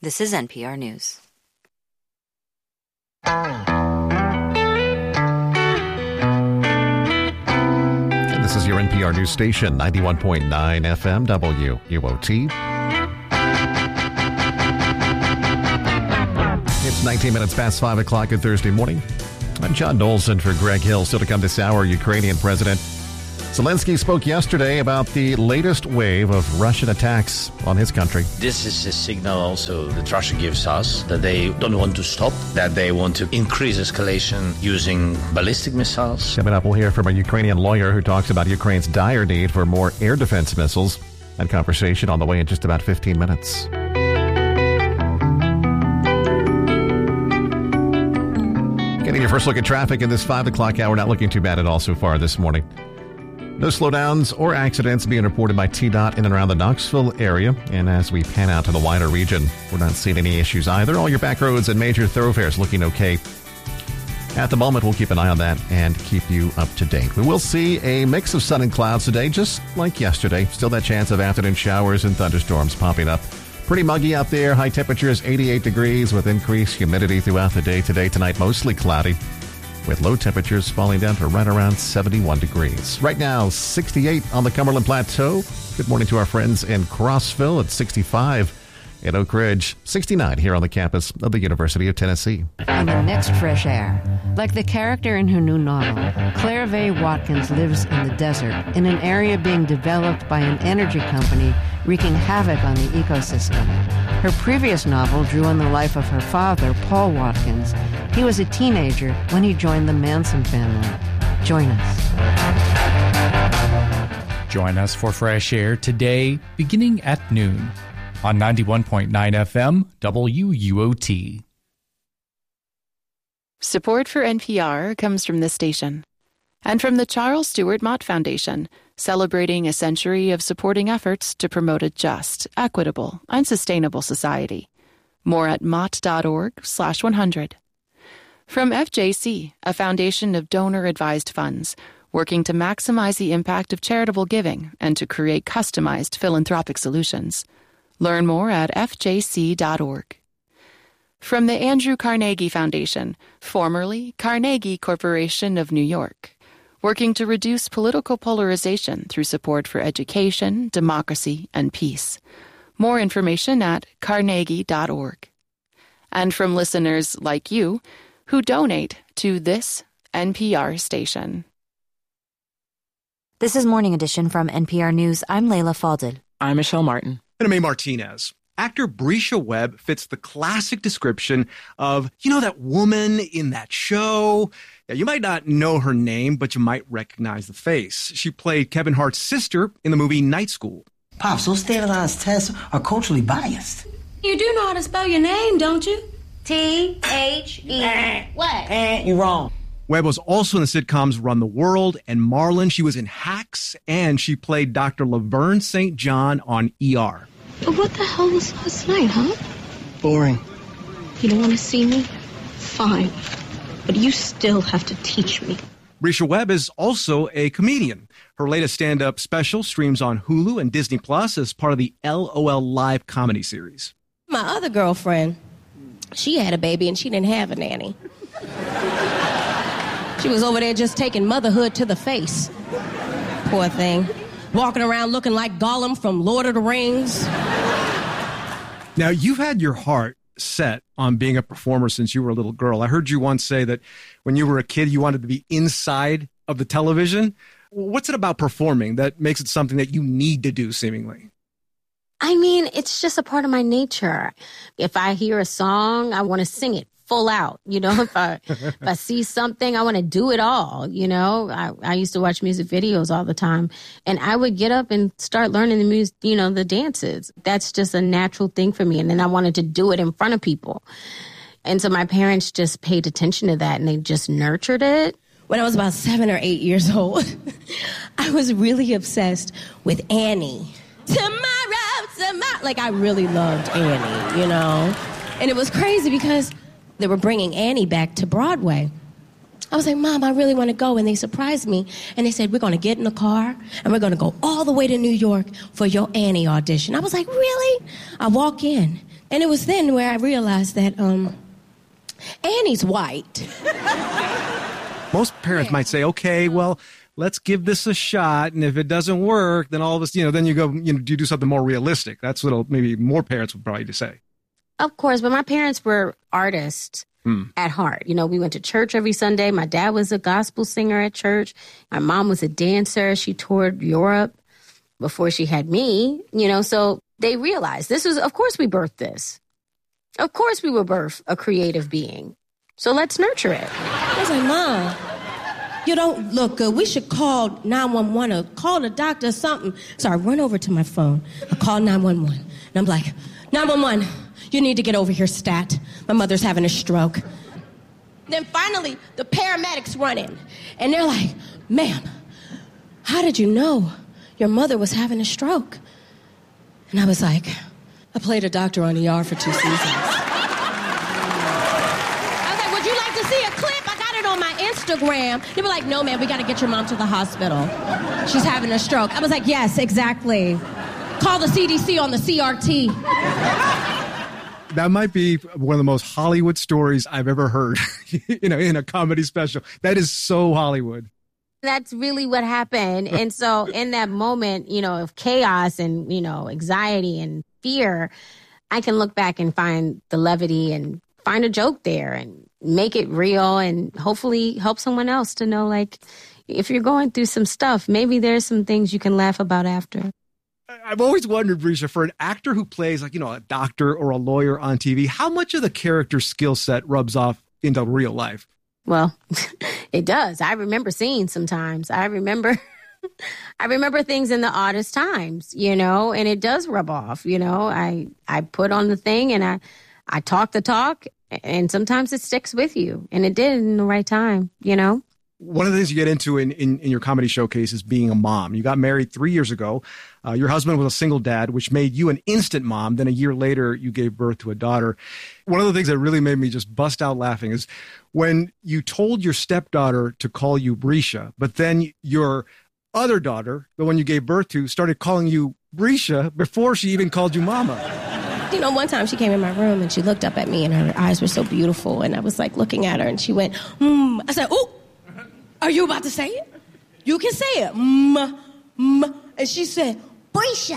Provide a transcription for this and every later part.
This is NPR News. And this is your NPR News Station, 91.9 FM WUOT. It's 19 minutes past 5 o'clock on Thursday morning. I'm John Knowlson for Greg Hill. Still to come this hour, Ukrainian President Zelensky spoke yesterday about the latest wave of Russian attacks on his country. This is a signal also that Russia gives us that they don't want to stop, that they want to increase escalation using ballistic missiles. Coming up, we'll hear from a Ukrainian lawyer who talks about Ukraine's dire need for more air defense missiles. That conversation on the way in just about 15 minutes. Getting your first look at traffic in this 5 o'clock hour. Not looking too bad at all so far this morning. No slowdowns or accidents being reported by TDOT in and around the Knoxville area. And as we pan out to the wider region, we're not seeing any issues either. All your back roads and major thoroughfares looking okay. At the moment, we'll keep an eye on that and keep you up to date. We will see a mix of sun and clouds today, just like yesterday. Still that chance of afternoon showers and thunderstorms popping up. Pretty muggy out there. High temperatures 88 degrees with increased humidity throughout the day. Today, tonight, mostly cloudy, with low temperatures falling down to right around 71 degrees. Right now, 68 on the Cumberland Plateau. Good morning to our friends in Crossville at 65. In Oak Ridge, 69 here on the campus of the University of Tennessee. On the next Fresh Air, like the character in her new novel, Claire Vaye Watkins lives in the desert in an area being developed by an energy company wreaking havoc on the ecosystem. Her previous novel drew on the life of her father, Paul Watkins. He was a teenager when he joined the Manson family. Join us. Join us for Fresh Air today, beginning at noon on 91.9 FM WUOT. Support for NPR comes from this station and from the Charles Stewart Mott Foundation, celebrating a century of supporting efforts to promote a just, equitable, and sustainable society. More at mott.org/100. From FJC, a foundation of donor-advised funds, working to maximize the impact of charitable giving and to create customized philanthropic solutions. Learn more at fjc.org. From the Andrew Carnegie Foundation, formerly Carnegie Corporation of New York, working to reduce political polarization through support for education, democracy, and peace. More information at carnegie.org. And from listeners like you who donate to this NPR station. This is Morning Edition from NPR News. I'm Layla Falded. I'm Michelle Martin. And I'm A. Martinez. Actor Brescia Webb fits the classic description of, that woman in that show. Yeah, you might not know her name, but you might recognize the face. She played Kevin Hart's sister in the movie Night School. Pops, those standardized tests are culturally biased. You do know how to spell your name, don't you? T-H-E. What? You're wrong. Webb was also in the sitcoms Run the World and Marlon. She was in Hacks, and she played Dr. Laverne St. John on ER. But what the hell was last night, huh? Boring. You don't want to see me? Fine. But you still have to teach me. Brescia Webb is also a comedian. Her latest stand-up special streams on Hulu and Disney Plus as part of the LOL Live comedy series. My other girlfriend, she had a baby and she didn't have a nanny. She was over there just taking motherhood to the face. Poor thing. Walking around looking like Gollum from Lord of the Rings. Now, you've had your heart set on being a performer since you were a little girl. I heard you once say that when you were a kid, you wanted to be inside of the television. What's it about performing that makes it something that you need to do, seemingly? I mean, it's just a part of my nature. If I hear a song, I want to sing it full out. If I see something, I want to do it all. I used to watch music videos all the time, and I would get up and start learning the music, the dances. That's just a natural thing for me. And then I wanted to do it in front of people. And so my parents just paid attention to that, and they just nurtured it. When I was about 7 or 8 years old, I was really obsessed with Annie. Tomorrow. Like, I really loved Annie, And it was crazy because they were bringing Annie back to Broadway. I was like, Mom, I really want to go. And they surprised me. And they said, we're going to get in the car and we're going to go all the way to New York for your Annie audition. I was like, really? I walk in. And it was then where I realized that Annie's white. Most parents might say, okay, well, let's give this a shot. And if it doesn't work, then all of us, then you go, you do something more realistic. That's what maybe more parents would probably say. Of course, but my parents were artists at heart. We went to church every Sunday. My dad was a gospel singer at church. My mom was a dancer. She toured Europe before she had me, so they realized this was, of course we birthed this. Of course we will birth a creative being. So let's nurture it. I was like, Mom, you don't look good. We should call 911 or call the doctor or something. So I run over to my phone. I call 911. And I'm like, 911, you need to get over here, stat. My mother's having a stroke. Then finally, the paramedics run in. And they're like, ma'am, how did you know your mother was having a stroke? And I was like, I played a doctor on ER for 2 seasons. I was like, would you like to see a clip? I got it on my Instagram. They were like, no, man, we got to get your mom to the hospital. She's having a stroke. I was like, yes, exactly. Call the CDC on the CRT. That might be one of the most Hollywood stories I've ever heard, in a comedy special. That is so Hollywood. That's really what happened. And so in that moment, of chaos and, anxiety and fear, I can look back and find the levity and find a joke there and make it real and hopefully help someone else to know, like, if you're going through some stuff, maybe there's some things you can laugh about after. I've always wondered, Brescia, for an actor who plays like, a doctor or a lawyer on TV, how much of the character skill set rubs off into real life? Well, it does. I remember scenes sometimes. I remember things in the oddest times, and it does rub off, I put on the thing and I talk the talk, and sometimes it sticks with you, and it did in the right time, One of the things you get into in your comedy showcase is being a mom. You got married 3 years ago. Your husband was a single dad, which made you an instant mom. Then a year later, you gave birth to a daughter. One of the things that really made me just bust out laughing is when you told your stepdaughter to call you Brescia, but then your other daughter, the one you gave birth to, started calling you Brescia before she even called you mama. One time she came in my room and she looked up at me and her eyes were so beautiful. And I was like looking at her and she went, I said, oh. Are you about to say it? You can say it. And she said, Brescia.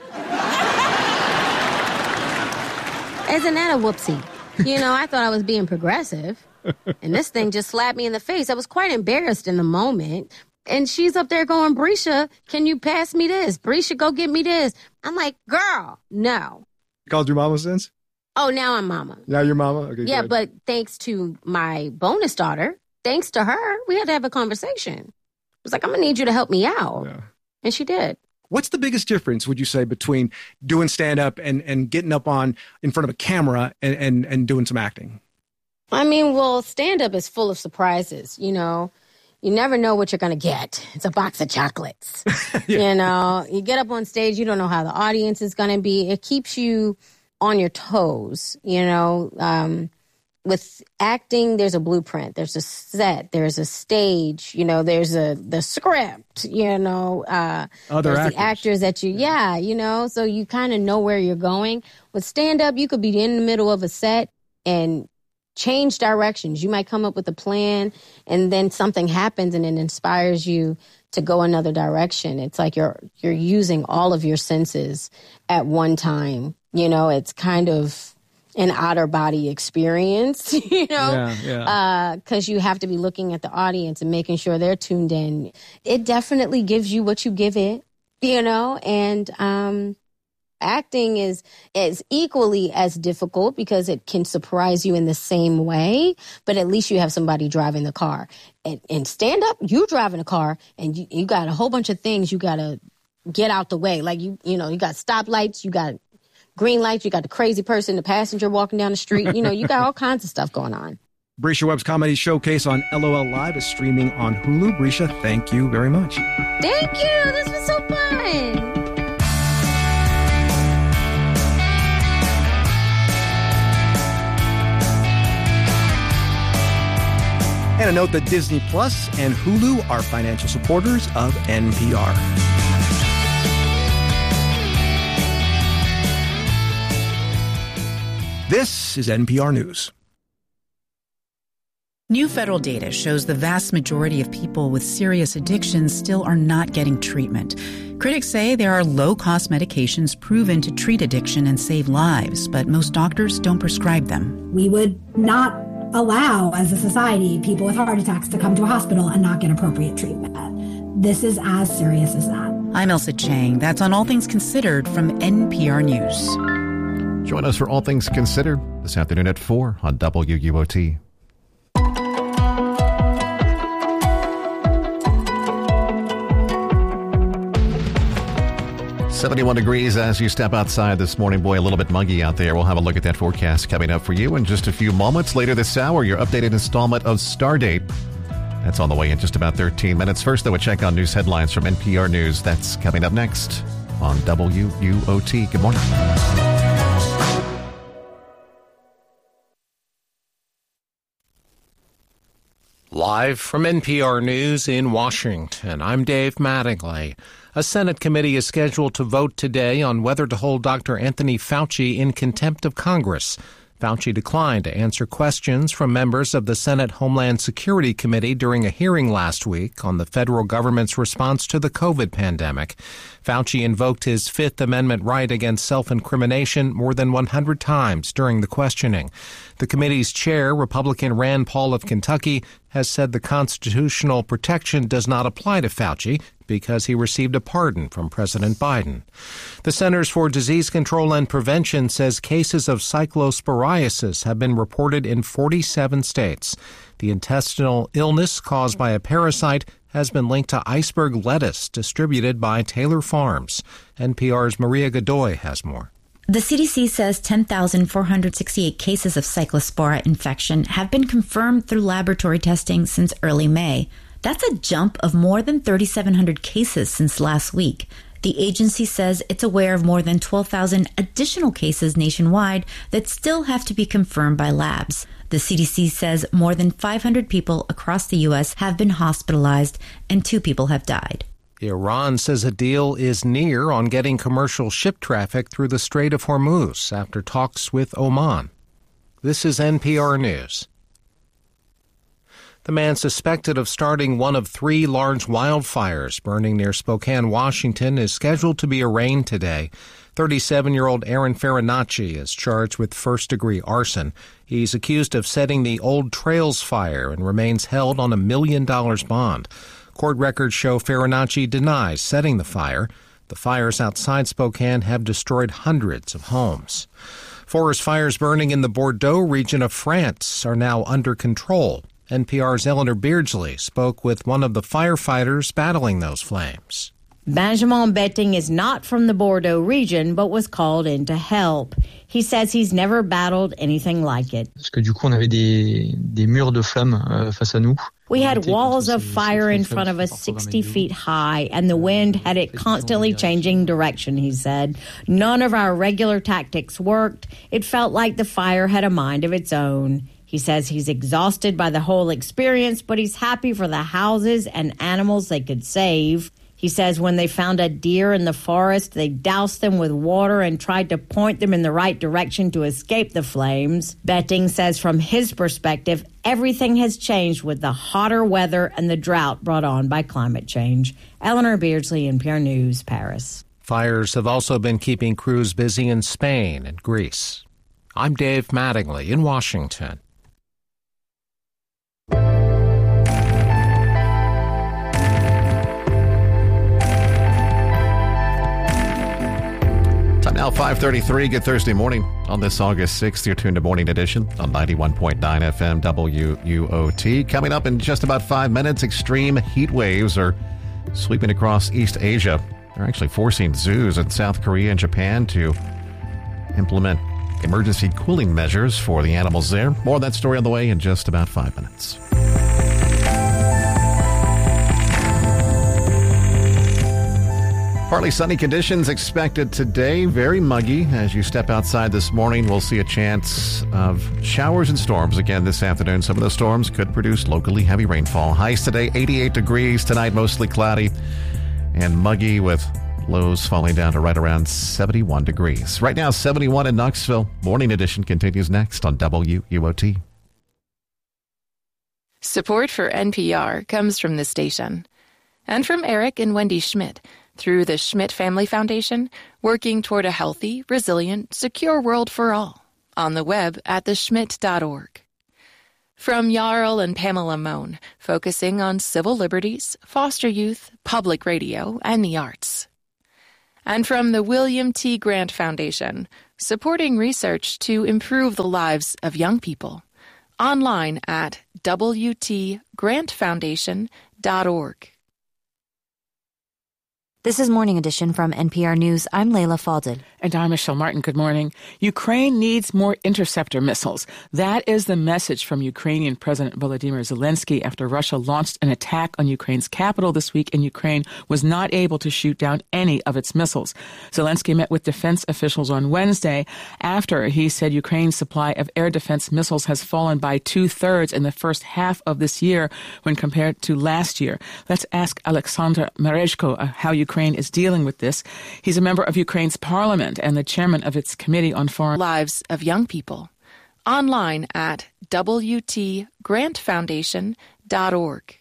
Isn't that a whoopsie? I thought I was being progressive. And this thing just slapped me in the face. I was quite embarrassed in the moment. And she's up there going, Brescia, can you pass me this? Brescia, go get me this. I'm like, girl, no. You called your mama since? Oh, now I'm mama. Now you're mama? Okay, yeah, good. But thanks to my bonus daughter, thanks to her, we had to have a conversation. I was like, I'm going to need you to help me out. Yeah. And she did. What's the biggest difference, would you say, between doing stand-up and getting up in front of a camera and doing some acting? I mean, well, stand-up is full of surprises, You never know what you're going to get. It's a box of chocolates. Yeah. You get up on stage, you don't know how the audience is going to be. It keeps you on your toes, With acting, there's a blueprint, there's a set, there's a stage, there's the script, other there's the actors that so you kind of know where you're going. With stand-up, you could be in the middle of a set and change directions. You might come up with a plan and then something happens and it inspires you to go another direction. It's like you're using all of your senses at one time. It's kind of an outer body experience, because you have to be looking at the audience and making sure they're tuned in. It definitely gives you what you give it, and acting is equally as difficult because it can surprise you in the same way, but at least you have somebody driving the car. And stand up, you driving a car and you got a whole bunch of things you got to get out the way. Like, you got stoplights, you got green lights, you got the crazy person, the passenger walking down the street. You got all kinds of stuff going on. Brescia Webb's Comedy Showcase on LOL Live is streaming on Hulu. Brescia, thank you very much. Thank you. This was so fun. And a note that Disney Plus and Hulu are financial supporters of NPR. This is NPR News. New federal data shows the vast majority of people with serious addictions still are not getting treatment. Critics say there are low-cost medications proven to treat addiction and save lives, but most doctors don't prescribe them. We would not allow, as a society, people with heart attacks to come to a hospital and not get appropriate treatment. This is as serious as that. I'm Elsa Chang. That's on All Things Considered from NPR News. Join us for All Things Considered this afternoon at 4 on WUOT. 71 degrees as you step outside this morning. Boy, a little bit muggy out there. We'll have a look at that forecast coming up for you in just a few moments. Later this hour, your updated installment of Stardate. That's on the way in just about 13 minutes. First, though, a check on news headlines from NPR News. That's coming up next on WUOT. Good morning. Live from NPR News in Washington, I'm Dave Mattingly. A Senate committee is scheduled to vote today on whether to hold Dr. Anthony Fauci in contempt of Congress. Fauci declined to answer questions from members of the Senate Homeland Security Committee during a hearing last week on the federal government's response to the COVID pandemic. Fauci invoked his Fifth Amendment right against self-incrimination more than 100 times during the questioning. The committee's chair, Republican Rand Paul of Kentucky, has said the constitutional protection does not apply to Fauci because he received a pardon from President Biden. The Centers for Disease Control and Prevention says cases of cyclosporiasis have been reported in 47 states. The intestinal illness caused by a parasite has been linked to iceberg lettuce distributed by Taylor Farms. NPR's Maria Godoy has more. The CDC says 10,468 cases of Cyclospora infection have been confirmed through laboratory testing since early May. That's a jump of more than 3,700 cases since last week. The agency says it's aware of more than 12,000 additional cases nationwide that still have to be confirmed by labs. The CDC says more than 500 people across the U.S. have been hospitalized and 2 people have died. Iran says a deal is near on getting commercial ship traffic through the Strait of Hormuz after talks with Oman. This is NPR News. The man suspected of starting one of 3 large wildfires burning near Spokane, Washington, is scheduled to be arraigned today. 37-year-old Aaron Farinacci is charged with first-degree arson. He's accused of setting the Old Trails fire and remains held on $1 million bond. Court records show Farinacci denies setting the fire. The fires outside Spokane have destroyed hundreds of homes. Forest fires burning in the Bordeaux region of France are now under control. NPR's Eleanor Beardsley spoke with one of the firefighters battling those flames. Benjamin Betting is not from the Bordeaux region, but was called in to help. He says he's never battled anything like it. We had walls of fire in front of us 60 feet high, and the wind had it constantly changing direction, he said. None of our regular tactics worked. It felt like the fire had a mind of its own. He says he's exhausted by the whole experience, but he's happy for the houses and animals they could save. He says when they found a deer in the forest, they doused them with water and tried to point them in the right direction to escape the flames. Betting says from his perspective, everything has changed with the hotter weather and the drought brought on by climate change. Eleanor Beardsley, NPR News, Paris. Fires have also been keeping crews busy in Spain and Greece. I'm Dave Mattingly in Washington. Now 5:33. Good Thursday morning on this August 6th. You're tuned to Morning Edition on 91.9 FM WUOT. Coming up in just about 5 minutes, extreme heat waves are sweeping across East Asia. They're actually forcing zoos in South Korea and Japan to implement emergency cooling measures for the animals there. More of that story on the way in just about 5 minutes. Partly sunny conditions expected today. Very muggy as you step outside this morning. We'll see a chance of showers and storms again this afternoon. Some of those storms could produce locally heavy rainfall. Highs today, 88 degrees. Tonight, mostly cloudy and muggy with Lows falling down to right around 71 degrees. Right now, 71 in Knoxville. Morning Edition continues next on WUOT. Support for NPR comes from this station and from Eric and Wendy Schmidt through the Schmidt Family Foundation, working toward a healthy, resilient, secure world for all. On the web at theschmidt.org. From Jarl and Pamela Mohn, focusing on civil liberties, foster youth, public radio, and the arts. And from the William T. Grant Foundation, supporting research to improve the lives of young people. Online at wtgrantfoundation.org. This is Morning Edition from NPR News. I'm Layla Falded. And I'm Michelle Martin. Good morning. Ukraine needs more interceptor missiles. That is the message from Ukrainian President Volodymyr Zelensky after Russia launched an attack on Ukraine's capital this week, and Ukraine was not able to shoot down any of its missiles. Zelensky met with defense officials on Wednesday after he said Ukraine's supply of air defense missiles has fallen by 2/3 in the first half of this year when compared to last year. Let's ask Alexander Merezhko how Ukraine is dealing with this. He's a member of Ukraine's parliament and the chairman of its Committee on Foreign Lives of Young People. Online at wtgrantfoundation.org.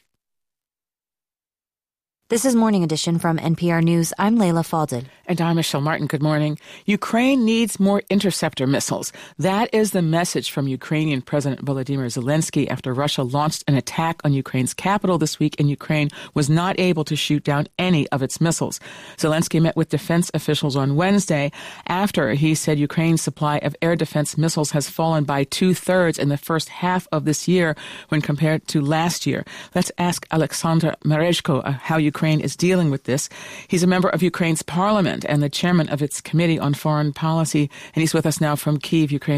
This is Morning Edition from NPR News. I'm Layla Falded. And I'm Michelle Martin. Good morning. Ukraine needs more interceptor missiles. That is the message from Ukrainian President Volodymyr Zelensky after Russia launched an attack on Ukraine's capital this week, and Ukraine was not able to shoot down any of its missiles. Zelensky met with defense officials on Wednesday after he said Ukraine's supply of air defense missiles has fallen by 2/3 in the first half of this year when compared to last year. Let's ask Alexander Merezhko how Ukraine is dealing with this. He's a member of Ukraine's parliament and the chairman of its Committee on Foreign Policy, and he's with us now from Kyiv, Ukraine.